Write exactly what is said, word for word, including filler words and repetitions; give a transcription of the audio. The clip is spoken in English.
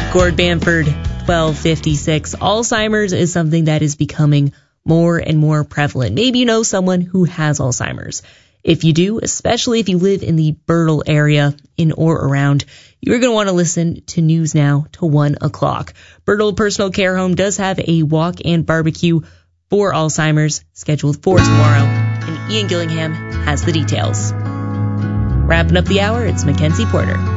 Gord Bamford, twelve fifty-six. Alzheimer's is something that is becoming more and more prevalent. Maybe you know someone who has Alzheimer's. If you do, especially if you live in the Birtle area in or around, you're going to want to listen to News Now to one o'clock. Birtle Personal Care Home does have a walk and barbecue for Alzheimer's scheduled for tomorrow, and Ian Gillingham has the details. Wrapping up the hour, it's Mackenzie Porter.